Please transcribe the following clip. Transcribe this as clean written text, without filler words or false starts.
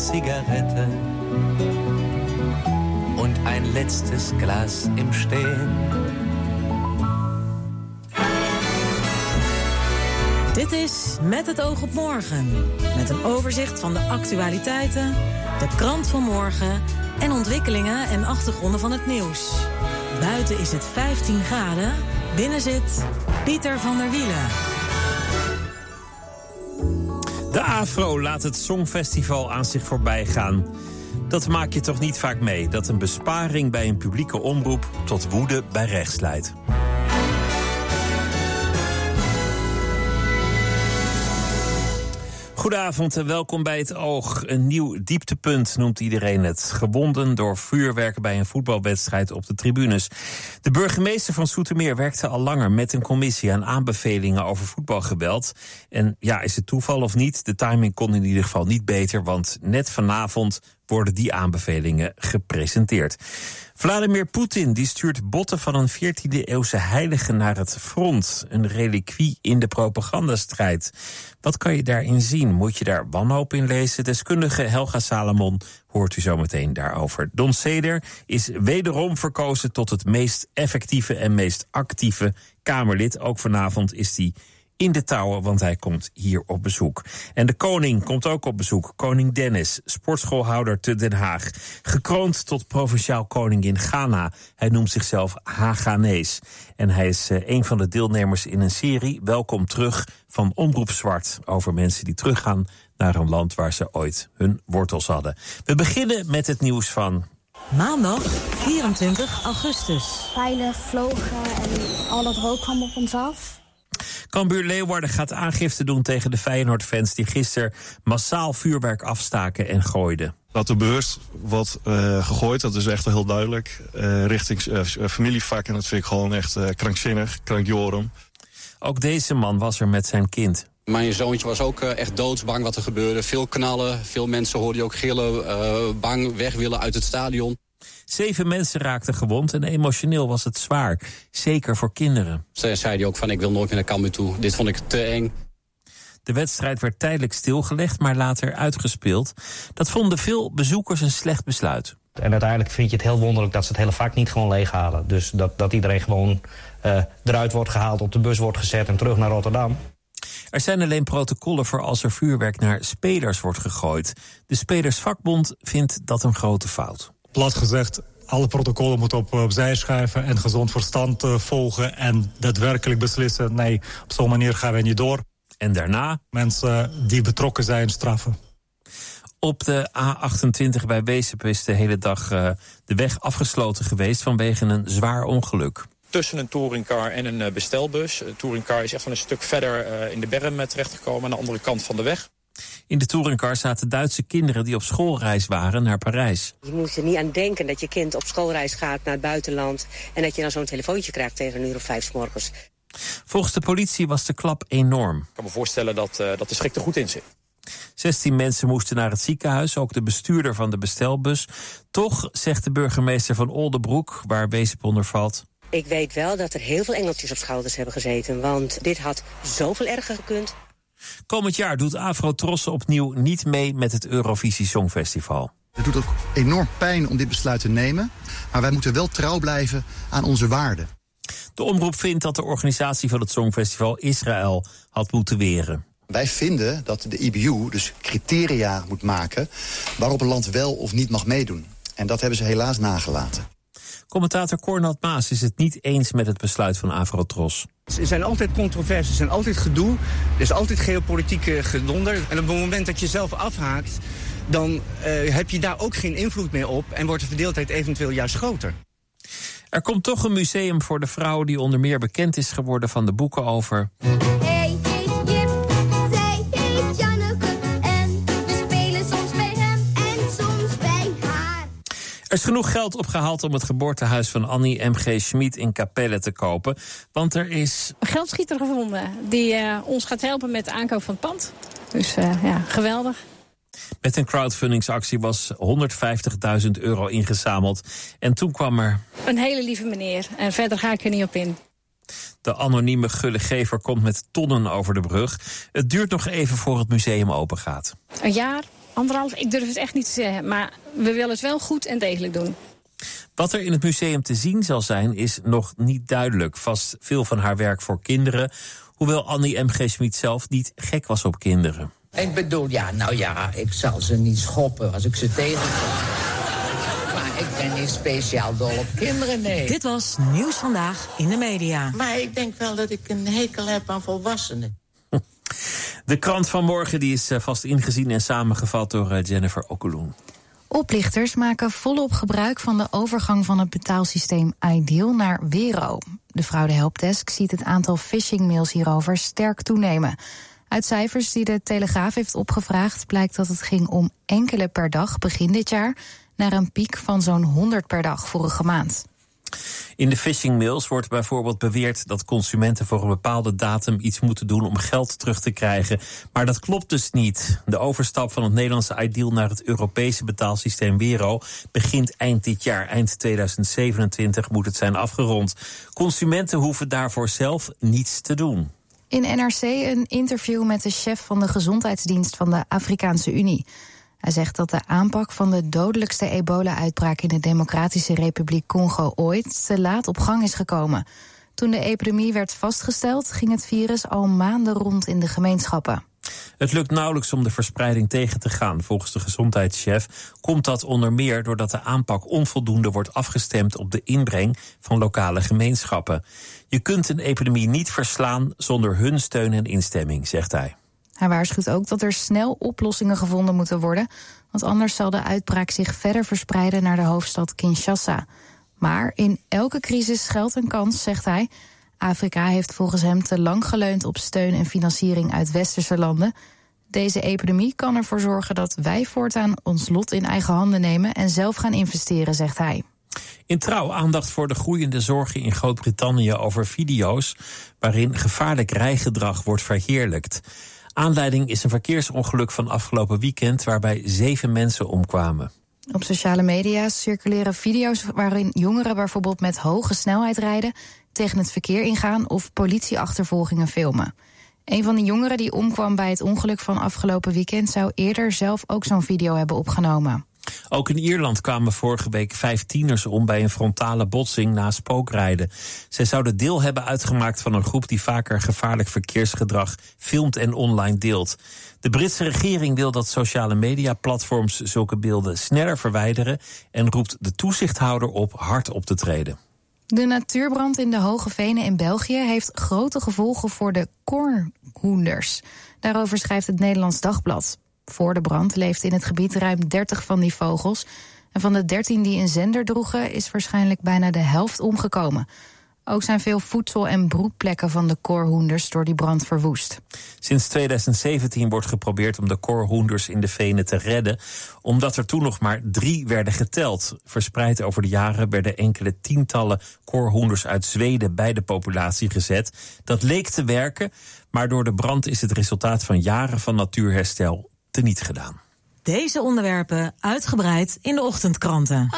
Zigarette und ein letztes Glas im Stehen. Dit is Met het oog op morgen. Met een overzicht van de actualiteiten, de krant van morgen en ontwikkelingen en achtergronden van het nieuws. Buiten is het 15 graden, binnen zit Pieter van der Wielen. De AVRO laat het Songfestival aan zich voorbij gaan. Dat maak je toch niet vaak mee, dat een besparing bij een publieke omroep tot woede bij rechts leidt. Goedenavond en welkom bij Het Oog. Een nieuw dieptepunt noemt iedereen het. Gewonden door vuurwerk bij een voetbalwedstrijd op de tribunes. De burgemeester van Zoetermeer werkte al langer met een commissie aan aanbevelingen over voetbalgeweld. En ja, is het toeval of niet? De timing kon in ieder geval niet beter, want net vanavond worden die aanbevelingen gepresenteerd. Vladimir Poetin die stuurt botten van een 14e-eeuwse heilige naar het front. Een reliquie in de propagandastrijd. Wat kan je daarin zien? Moet je daar wanhoop in lezen? Deskundige Helga Salomon hoort u zo meteen daarover. Don Seder is wederom verkozen tot het meest effectieve en meest actieve Kamerlid. Ook vanavond is hij in de touwen, want hij komt hier op bezoek. En de koning komt ook op bezoek. Koning Dennis, sportschoolhouder te Den Haag. Gekroond tot provinciaal koning in Ghana. Hij noemt zichzelf Haganees. En hij is een van de deelnemers in een serie, Welkom Terug, van Omroep Zwart. Over mensen die teruggaan naar een land waar ze ooit hun wortels hadden. We beginnen met het nieuws van Maandag 24 augustus. Pijlen vlogen en al dat rook kwam op ons af. Cambuur Leeuwarden gaat aangifte doen tegen de Feyenoord-fans die gisteren massaal vuurwerk afstaken en gooiden. Dat er bewust wordt gegooid, dat is echt wel heel duidelijk. Richting familievak, en dat vind ik gewoon echt krankzinnig, krankjorum. Ook deze man was er met zijn kind. Mijn zoontje was ook echt doodsbang wat er gebeurde. Veel knallen, veel mensen hoorden je ook gillen, bang weg willen uit het stadion. 7 mensen raakten gewond en emotioneel was het zwaar. Zeker voor kinderen. Zei hij ook van, ik wil nooit meer naar Cambuur toe. Dit vond ik te eng. De wedstrijd werd tijdelijk stilgelegd, maar later uitgespeeld. Dat vonden veel bezoekers een slecht besluit. En uiteindelijk vind je het heel wonderlijk dat ze het hele vak niet gewoon leeghalen. Dus dat iedereen gewoon eruit wordt gehaald, op de bus wordt gezet en terug naar Rotterdam. Er zijn alleen protocollen voor als er vuurwerk naar spelers wordt gegooid. De spelersvakbond vindt dat een grote fout. Plat gezegd, alle protocollen moeten opzij schuiven en gezond verstand volgen en daadwerkelijk beslissen, nee, op zo'n manier gaan we niet door. En daarna mensen die betrokken zijn straffen. Op de A28 bij Weesp is de hele dag de weg afgesloten geweest vanwege een zwaar ongeluk. Tussen een touringcar en een bestelbus. De touringcar is echt van een stuk verder in de berm terechtgekomen aan de andere kant van de weg. In de touringcar zaten Duitse kinderen die op schoolreis waren naar Parijs. Je moet er niet aan denken dat je kind op schoolreis gaat naar het buitenland en dat je dan zo'n telefoontje krijgt tegen 1:05 's morgens. Volgens de politie was de klap enorm. Ik kan me voorstellen dat de schrik er goed in zit. 16 mensen moesten naar het ziekenhuis, ook de bestuurder van de bestelbus. Toch, zegt de burgemeester van Oldebroek, waar Weesp onder valt, ik weet wel dat er heel veel engeltjes op schouders hebben gezeten, want dit had zoveel erger gekund. Komend jaar doet Afro Trossen opnieuw niet mee met het Eurovisie Songfestival. Het doet ook enorm pijn om dit besluit te nemen, maar wij moeten wel trouw blijven aan onze waarden. De omroep vindt dat de organisatie van het Songfestival Israël had moeten weren. Wij vinden dat de IBU dus criteria moet maken waarop een land wel of niet mag meedoen. En dat hebben ze helaas nagelaten. Commentator Cornald Maas is het niet eens met het besluit van Avrotros. Er zijn altijd controversies, er zijn altijd gedoe, er is altijd geopolitieke gedonder. En op het moment dat je zelf afhaakt, dan heb je daar ook geen invloed meer op en wordt de verdeeldheid eventueel juist groter. Er komt toch een museum voor de vrouw die onder meer bekend is geworden van de boeken over Er is genoeg geld opgehaald om het geboortehuis van Annie M.G. Schmid in Capelle te kopen. Want er is een geldschieter gevonden die ons gaat helpen met de aankoop van het pand. Dus geweldig. Met een crowdfundingsactie was €150.000 ingezameld. En toen kwam er een hele lieve meneer. En verder ga ik er niet op in. De anonieme gullegever komt met tonnen over de brug. Het duurt nog even voor het museum open gaat. Een jaar, 1,5, ik durf het echt niet te zeggen. Maar we willen het wel goed en degelijk doen. Wat er in het museum te zien zal zijn, is nog niet duidelijk. Vast veel van haar werk voor kinderen. Hoewel Annie M.G. Schmid zelf niet gek was op kinderen. Ik bedoel, ik zal ze niet schoppen als ik ze tegenkom. Maar ik ben niet speciaal dol op kinderen, nee. Dit was Nieuws Vandaag in de media. Maar ik denk wel dat ik een hekel heb aan volwassenen. De krant van morgen die is vast ingezien en samengevat door Jennifer Okkeloen. Oplichters maken volop gebruik van de overgang van het betaalsysteem Ideal naar Wero. De fraudehelpdesk ziet het aantal phishingmails hierover sterk toenemen. Uit cijfers die de Telegraaf heeft opgevraagd blijkt dat het ging om enkele per dag begin dit jaar, naar een piek van zo'n 100 per dag vorige maand. In de phishingmails wordt bijvoorbeeld beweerd dat consumenten voor een bepaalde datum iets moeten doen om geld terug te krijgen. Maar dat klopt dus niet. De overstap van het Nederlandse Ideal naar het Europese betaalsysteem Wero begint eind dit jaar. Eind 2027 moet het zijn afgerond. Consumenten hoeven daarvoor zelf niets te doen. In NRC een interview met de chef van de gezondheidsdienst van de Afrikaanse Unie. Hij zegt dat de aanpak van de dodelijkste ebola-uitbraak in de Democratische Republiek Congo ooit te laat op gang is gekomen. Toen de epidemie werd vastgesteld, ging het virus al maanden rond in de gemeenschappen. Het lukt nauwelijks om de verspreiding tegen te gaan. Volgens de gezondheidschef komt dat onder meer doordat de aanpak onvoldoende wordt afgestemd op de inbreng van lokale gemeenschappen. Je kunt een epidemie niet verslaan zonder hun steun en instemming, zegt hij. Hij waarschuwt ook dat er snel oplossingen gevonden moeten worden, want anders zal de uitbraak zich verder verspreiden naar de hoofdstad Kinshasa. Maar in elke crisis schuilt een kans, zegt hij. Afrika heeft volgens hem te lang geleund op steun en financiering uit westerse landen. Deze epidemie kan ervoor zorgen dat wij voortaan ons lot in eigen handen nemen en zelf gaan investeren, zegt hij. In Trouw aandacht voor de groeiende zorgen in Groot-Brittannië over video's waarin gevaarlijk rijgedrag wordt verheerlijkt. Aanleiding is een verkeersongeluk van afgelopen weekend waarbij 7 mensen omkwamen. Op sociale media circuleren video's waarin jongeren bijvoorbeeld met hoge snelheid rijden, tegen het verkeer ingaan of politieachtervolgingen filmen. Een van de jongeren die omkwam bij het ongeluk van afgelopen weekend zou eerder zelf ook zo'n video hebben opgenomen. Ook in Ierland kwamen vorige week 5 tieners om bij een frontale botsing na spookrijden. Zij zouden deel hebben uitgemaakt van een groep die vaker gevaarlijk verkeersgedrag filmt en online deelt. De Britse regering wil dat sociale mediaplatforms zulke beelden sneller verwijderen en roept de toezichthouder op hard op te treden. De natuurbrand in de Hoge Venen in België heeft grote gevolgen voor de koorhoenders. Daarover schrijft het Nederlands Dagblad. Voor de brand leefden in het gebied ruim 30 van die vogels. En van de 13 die een zender droegen is waarschijnlijk bijna de helft omgekomen. Ook zijn veel voedsel- en broedplekken van de koorhoenders door die brand verwoest. Sinds 2017 wordt geprobeerd om de koorhoenders in de venen te redden, omdat er toen nog maar 3 werden geteld. Verspreid over de jaren werden enkele tientallen koorhoenders uit Zweden bij de populatie gezet. Dat leek te werken, maar door de brand is het resultaat van jaren van natuurherstel teniet gedaan. Deze onderwerpen uitgebreid in de ochtendkranten.